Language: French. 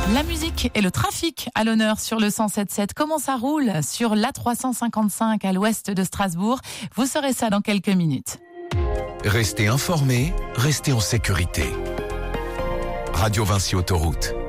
La musique et le trafic à l'honneur sur le 107.7. Comment ça roule sur l'A355 à l'ouest de Strasbourg? Vous saurez ça dans quelques minutes. Restez informés, restez en sécurité. Radio Vinci Autoroute.